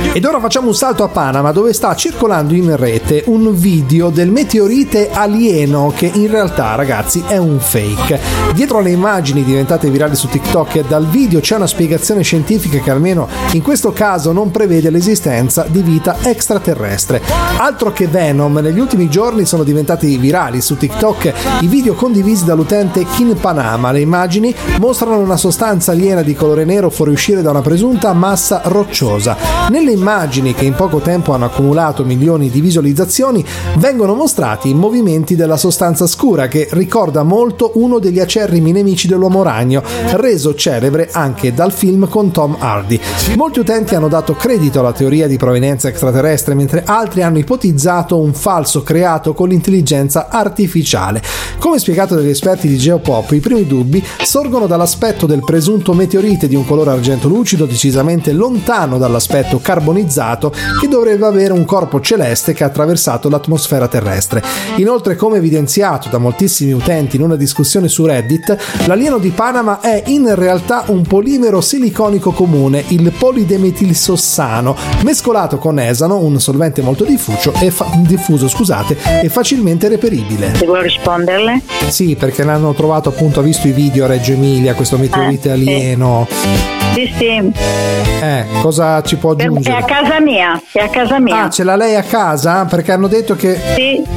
Ed ora facciamo un salto a Panama, dove sta circolando in rete un video del meteorite alieno che in realtà, ragazzi, è un fake. Dietro alle immagini diventate virali su TikTok e dal video c'è una spiegazione scientifica che almeno in questo caso non prevede l'esistenza di vita extraterrestre. Altro che Venom, negli ultimi giorni sono diventati virali su TikTok i video condivisi dall'utente Kin Panama. Le immagini mostrano una sostanza aliena di colore nero fuoriuscire da una presunta massa rocciosa. Nelle immagini, che in poco tempo hanno accumulato milioni di visualizzazioni, vengono mostrati i movimenti della sostanza scura che ricorda molto uno degli acerrimi nemici dell'uomo ragno, reso celebre anche dal film con Tom Hardy. Molti utenti hanno dato credito alla teoria di provenienza extraterrestre, mentre altri hanno ipotizzato un falso creato con l'intelligenza artificiale. Come spiegato dagli esperti di Geopop, i primi dubbi sorgono dall'aspetto del presunto meteorite di un colore argento lucido decisamente lontano dall'aspetto carbonizzato che dovrebbe avere un corpo celeste che ha attraversato l'atmosfera terrestre. Inoltre, come evidenziato da moltissimi utenti in una discussione su Reddit, l'alieno di Panama è in realtà un polimero siliconico comune, il polidemetilsossano, mescolato con esano, un solvente molto diffuso e facilmente reperibile. Se vuoi risponderle? Sì, perché l'hanno trovato, appunto, ha visto i video a Reggio Emilia, questo meteorite alieno. Sì. Cosa ci può aggiungere? È a casa mia. Ah, ce l'ha lei a casa? Perché hanno detto che